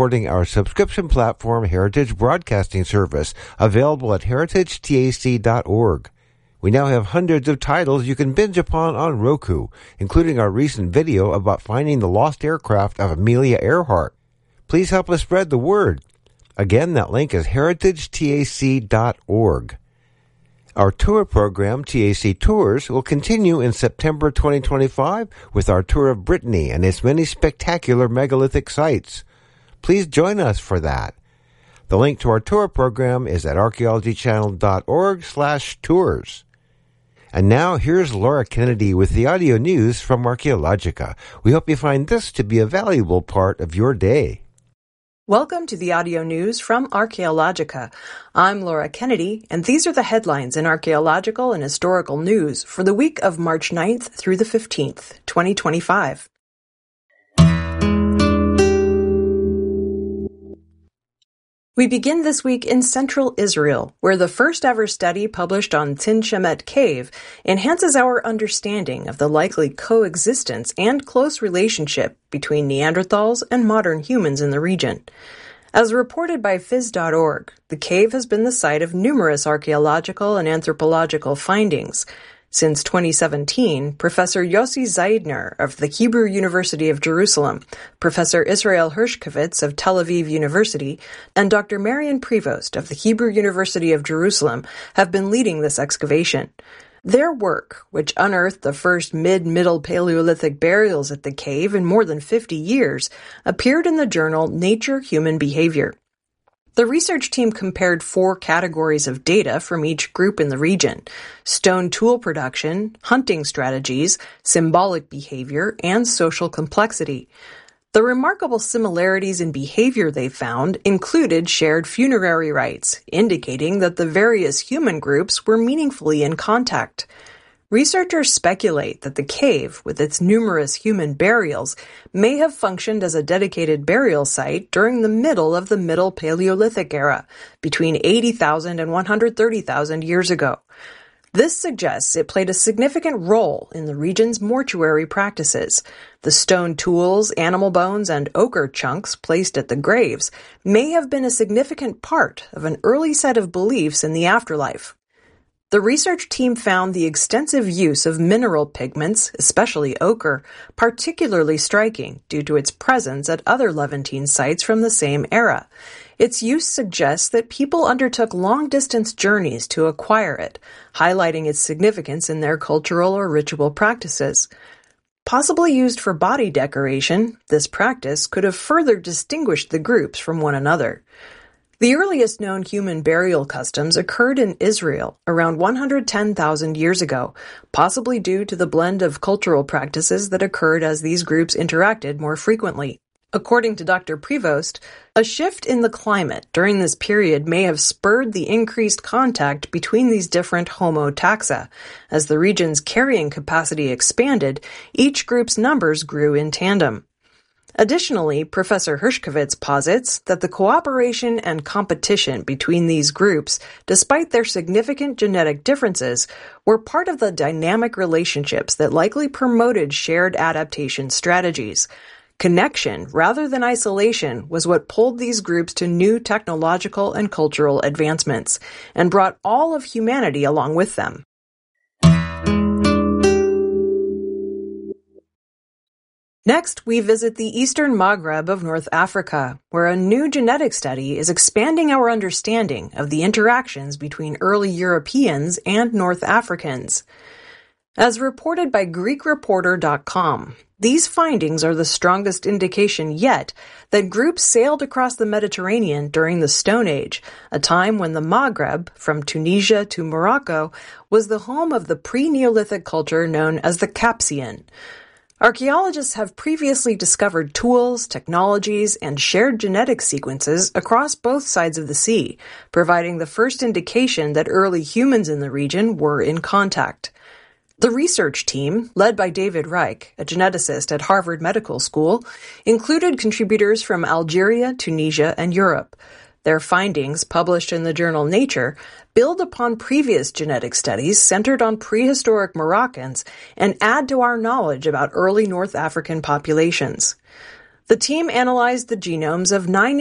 Supporting our subscription platform, Heritage Broadcasting Service, available at heritagetac.org. We now have hundreds of titles you can binge upon on Roku, including our recent video about finding the lost aircraft of Amelia Earhart. Please help us spread the word. Again, that link is heritagetac.org. Our tour program, TAC Tours, will continue in September 2025 with our tour of Brittany and its many spectacular megalithic sites. Please join us for that. The link to our tour program is at archaeologychannel.org/tours. And now here's Laura Kennedy with the audio news from Archaeologica. We hope you find this to be a valuable part of your day. Welcome to the audio news from Archaeologica. I'm Laura Kennedy, and these are the headlines in archaeological and historical news for the week of March 9th through the 15th, 2025. We begin this week in central Israel, where the first ever study published on Tin Shemet Cave enhances our understanding of the likely coexistence and close relationship between Neanderthals and modern humans in the region. As reported by Phys.org, the cave has been the site of numerous archaeological and anthropological findings. Since 2017, Professor Yossi Zeidner of the Hebrew University of Jerusalem, Professor Israel Hershkovitz of Tel Aviv University, and Dr. Marian Prevost of the Hebrew University of Jerusalem have been leading this excavation. Their work, which unearthed the first mid-Middle Paleolithic burials at the cave in more than 50 years, appeared in the journal Nature Human Behavior. The research team compared 4 categories of data from each group in the region: stone tool production, hunting strategies, symbolic behavior, and social complexity. The remarkable similarities in behavior they found included shared funerary rites, indicating that the various human groups were meaningfully in contact. Researchers speculate that the cave, with its numerous human burials, may have functioned as a dedicated burial site during the middle of the Middle Paleolithic era, between 80,000 and 130,000 years ago. This suggests it played a significant role in the region's mortuary practices. The stone tools, animal bones, and ochre chunks placed at the graves may have been a significant part of an early set of beliefs in the afterlife. The research team found the extensive use of mineral pigments, especially ochre, particularly striking due to its presence at other Levantine sites from the same era. Its use suggests that people undertook long-distance journeys to acquire it, highlighting its significance in their cultural or ritual practices. Possibly used for body decoration, this practice could have further distinguished the groups from one another. The earliest known human burial customs occurred in Israel around 110,000 years ago, possibly due to the blend of cultural practices that occurred as these groups interacted more frequently. According to Dr. Prevost, a shift in the climate during this period may have spurred the increased contact between these different Homo taxa. As the region's carrying capacity expanded, each group's numbers grew in tandem. Additionally, Professor Hershkovitz posits that the cooperation and competition between these groups, despite their significant genetic differences, were part of the dynamic relationships that likely promoted shared adaptation strategies. Connection, rather than isolation, was what pulled these groups to new technological and cultural advancements, and brought all of humanity along with them. Next, we visit the Eastern Maghreb of North Africa, where a new genetic study is expanding our understanding of the interactions between early Europeans and North Africans. As reported by GreekReporter.com, these findings are the strongest indication yet that groups sailed across the Mediterranean during the Stone Age, a time when the Maghreb, from Tunisia to Morocco, was the home of the pre-Neolithic culture known as the Capsian. Archaeologists have previously discovered tools, technologies, and shared genetic sequences across both sides of the sea, providing the first indication that early humans in the region were in contact. The research team, led by David Reich, a geneticist at Harvard Medical School, included contributors from Algeria, Tunisia, and Europe. Their findings, published in the journal Nature, build upon previous genetic studies centered on prehistoric Moroccans and add to our knowledge about early North African populations. The team analyzed the genomes of 9